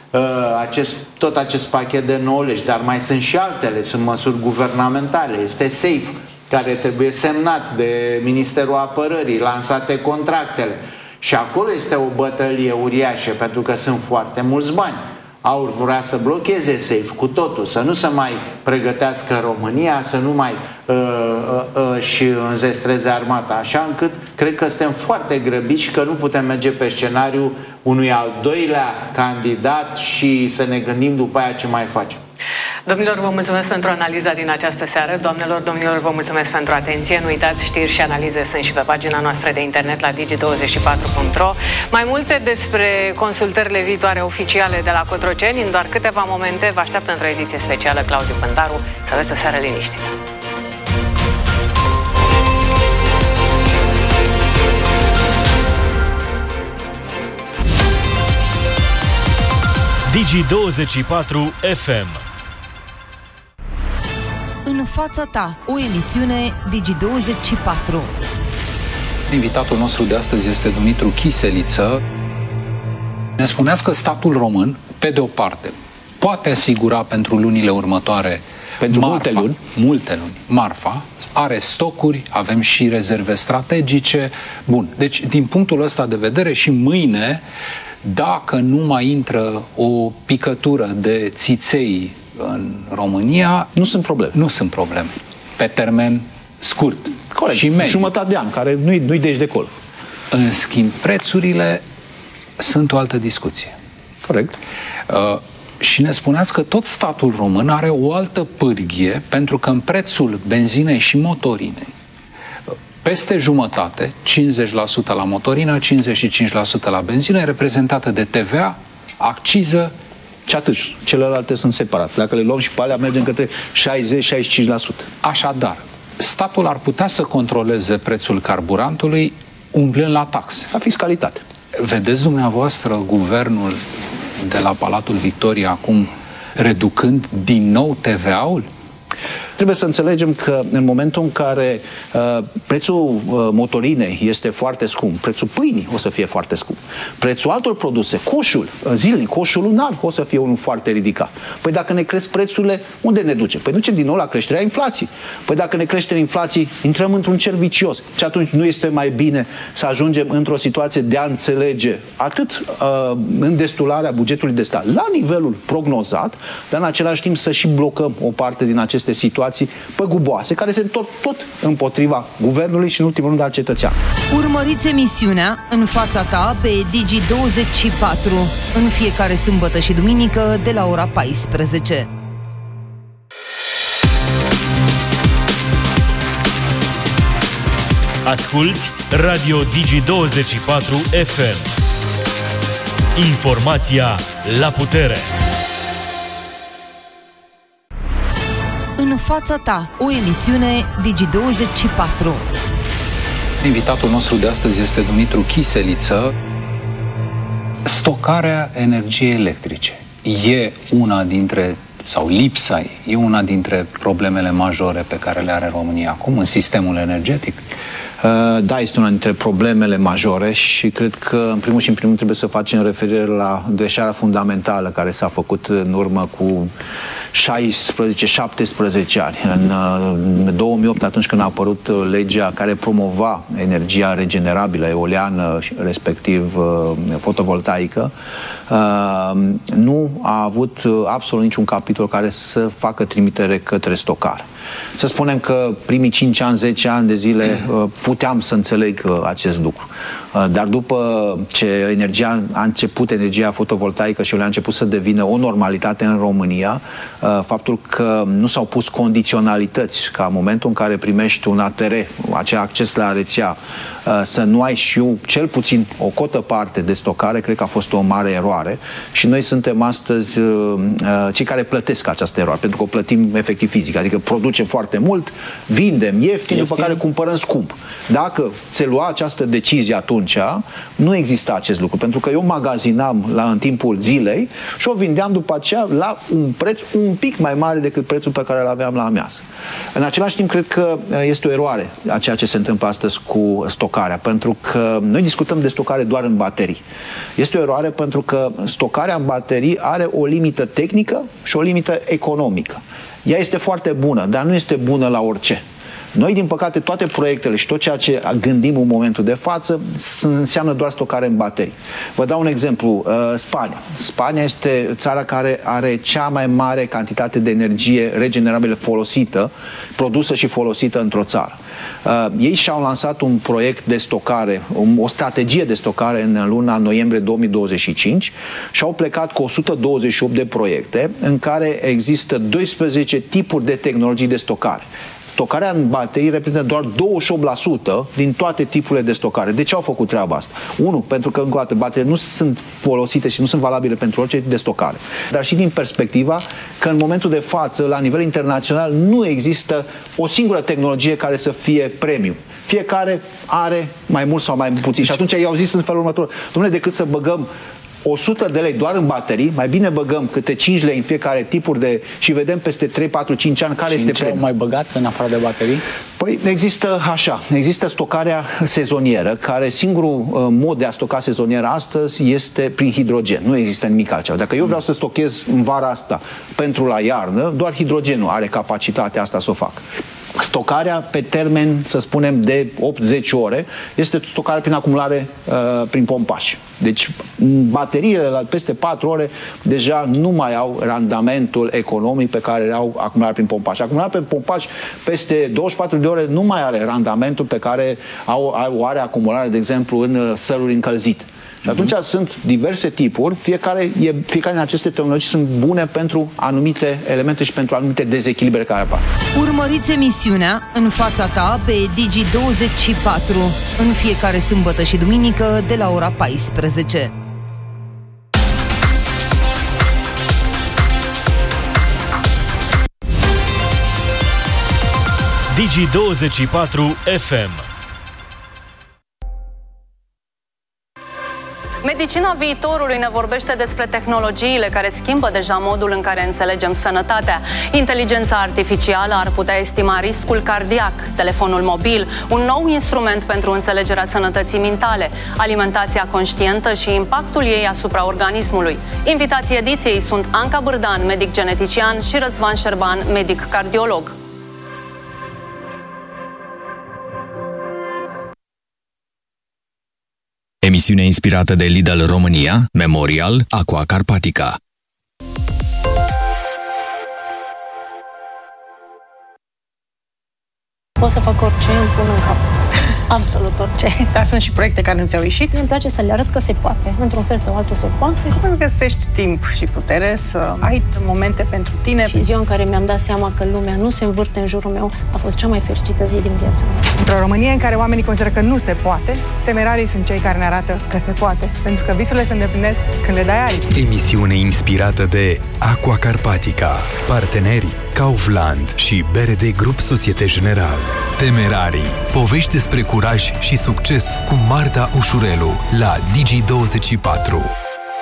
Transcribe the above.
tot acest pachet de 9 legi, dar mai sunt și altele, sunt măsuri guvernamentale, este SAFE, care trebuie semnat de Ministerul Apărării, lansate contractele. Și acolo este o bătălie uriașă, pentru că sunt foarte mulți bani. AUR vrea să blocheze SAFE cu totul, să nu se mai pregătească România, să nu mai și înzestreze armata, așa încât cred că suntem foarte grăbiți și că nu putem merge pe scenariul unui al doilea candidat și să ne gândim după aia ce mai facem. Domnilor, vă mulțumesc pentru analiza din această seară. Doamnelor, domnilor, vă mulțumesc pentru atenție. Nu uitați, știri și analize sunt și pe pagina noastră de internet la digi24.ro. Mai multe despre consultările viitoare oficiale de la Cotroceni. În doar câteva momente vă așteaptă într-o ediție specială Claudiu Pântaru. Să aveți o seară liniștită. Digi24 FM. În fața ta, o emisiune Digi24. Invitatul nostru de astăzi este Dumitru Chiseliță. Ne spuneați că statul român, pe de o parte, poate asigura pentru lunile următoare pentru marfa, multe luni, marfa, are stocuri, avem și rezerve strategice. Bun, deci din punctul ăsta de vedere și mâine, dacă nu mai intră o picătură de țiței în România, nu sunt probleme. Nu sunt probleme. Pe termen scurt. Corect. Și mediu. Jumătate de an, care nu-i deci de col. În schimb, prețurile sunt o altă discuție. Corect. Și ne spuneați că tot statul român are o altă pârghie, pentru că în prețul benzinei și motorinei, peste jumătate, 50% la motorină, 55% la benzină, e reprezentată de TVA, acciză. Și atât. Celelalte sunt separate. Dacă le luăm și pe alea, mergem către 60-65%. Așadar, statul ar putea să controleze prețul carburantului umblând la taxe. La fiscalitate. Vedeți dumneavoastră guvernul de la Palatul Victoriei acum reducând din nou TVA-ul? Trebuie să înțelegem că în momentul în care prețul motorinei este foarte scump, prețul pâinii o să fie foarte scump, prețul altor produse, coșul zilnic, coșul lunar o să fie unul foarte ridicat. Păi dacă ne cresc prețurile, unde ne duce? Păi ducem din nou la creșterea inflației. Păi dacă ne crește inflații, intrăm într-un cerc vicios. Și atunci nu este mai bine să ajungem într-o situație de a înțelege atât în destularea bugetului de stat la nivelul prognozat, dar în același timp să și blocăm o parte din aceste situații păguboase, care se întorc tot împotriva guvernului și în ultimul rând al cetățean. Urmăriți emisiunea În fața ta pe Digi24 în fiecare sâmbătă și duminică de la ora 14. Asculți Radio Digi24 FM. Informația la putere. În fața ta, o emisiune Digi24. Invitatul nostru de astăzi este Dumitru Chiseliță. Stocarea energiei electrice e una dintre, sau lipsa ei, e una dintre problemele majore pe care le are România acum în sistemul energetic? Da, este una dintre problemele majore și cred că în primul și în primul trebuie să facem referire la greșeala fundamentală care s-a făcut în urmă cu 16-17 ani. În 2008, atunci când a apărut legea care promova energia regenerabilă, eoliană, respectiv fotovoltaică, nu a avut absolut niciun capitol care să facă trimitere către stocare. Să spunem că primii 5 ani, 10 ani de zile puteam să înțeleg acest lucru. Dar după ce energia fotovoltaică și a început să devină o normalitate în România, faptul că nu s-au pus condiționalități ca în momentul în care primești un ATR, acel acces la rețea, să nu ai și cel puțin o cotă parte de stocare, cred că a fost o mare eroare și noi suntem astăzi cei care plătesc această eroare, pentru că o plătim efectiv fizic, adică producem foarte mult, vindem ieftin, după care cumpărăm scump. Dacă se lua această decizie atunci, nu exista acest lucru, pentru că eu magazinam în timpul zilei și o vindeam după aceea la un preț un pic mai mare decât prețul pe care îl aveam la amiază. În același timp, cred că este o eroare a ceea ce se întâmplă astăzi cu stocarea stocarea, pentru că noi discutăm de stocare doar în baterii. Este o eroare pentru că stocarea în baterii are o limită tehnică și o limită economică. Ea este foarte bună, dar nu este bună la orice. Noi, din păcate, toate proiectele și tot ceea ce gândim în momentul de față înseamnă doar stocare în baterii. Vă dau un exemplu. Spania. Spania este țara care are cea mai mare cantitate de energie regenerabilă folosită, produsă și folosită într-o țară. Ei și-au lansat un proiect de stocare, o strategie de stocare în luna noiembrie 2025 și au plecat cu 128 de proiecte în care există 12 tipuri de tehnologii de stocare. Stocarea în baterii reprezintă doar 28% din toate tipurile de stocare. De ce au făcut treaba asta? Unu, pentru că, încă o dată, bateriile nu sunt folosite și nu sunt valabile pentru orice tip de stocare. Dar și din perspectiva că în momentul de față, la nivel internațional, nu există o singură tehnologie care să fie premium. Fiecare are mai mult sau mai puțin. Și atunci i-au zis în felul următor: dom'le, decât să băgăm 100 de lei doar în baterii, mai bine băgăm câte 5 lei în fiecare tipuri de... și vedem peste 3, 4, 5 ani care este premiul. Și mai băgat în afară de baterii? Păi există stocarea sezonieră, care singurul mod de a stoca sezonieră astăzi este prin hidrogen. Nu există nimic altceva. Dacă eu vreau să stochez în vara asta pentru la iarnă, doar hidrogenul are capacitatea asta să o fac. Stocarea pe termen, să spunem, de 8-10 ore este stocarea prin acumulare prin pompaj. Deci bateriile la peste 4 ore deja nu mai au randamentul economic pe care au acumularea prin pompaj. Acumularea prin pompaj peste 24 de ore nu mai are randamentul pe care o are acumularea, de exemplu, în săruri încălzite. Și atunci sunt diverse tipuri, fiecare din aceste tehnologii sunt bune pentru anumite elemente și pentru anumite dezechilibre care apar. Urmăriți emisiunea În fața ta pe Digi24 în fiecare sâmbătă și duminică de la ora 14. Digi24 FM. Medicina viitorului ne vorbește despre tehnologiile care schimbă deja modul în care înțelegem sănătatea. Inteligența artificială ar putea estima riscul cardiac, telefonul mobil, un nou instrument pentru înțelegerea sănătății mentale, alimentația conștientă și impactul ei asupra organismului. Invitații ediției sunt Anca Bârdan, medic genetician, și Răzvan Șerban, medic cardiolog. Emisiune inspirată de Lidl România, Memorial, Aqua Carpatica. Pot să fac orice îmi pun în cap. Absolut orice. Dar sunt și proiecte care nu ți-au ieșit? Îmi place să le arăt că se poate. Într-un fel sau altul se poate. Cum îți găsești timp și putere să ai momente pentru tine? Și ziua în care mi-am dat seama că lumea nu se învârte în jurul meu a fost cea mai fericită zi din viața mea. Într-o Românie în care oamenii consideră că nu se poate, temerarii sunt cei care ne arată că se poate. Pentru că visurile se îndeplinesc când le dai aripi. Emisiune inspirată de Aqua Carpatica, partenerii Kaufland și BRD Grup Societe Generale. Temerarii. Povești despre curaj și succes cu Marta Ușurelu la Digi24.